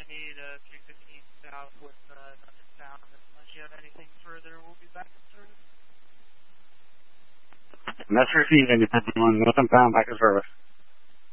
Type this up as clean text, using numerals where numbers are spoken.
need 315 south with nothing found. Unless you have anything further, we'll be back in service. Message received, Independent 1, nothing found, back in service.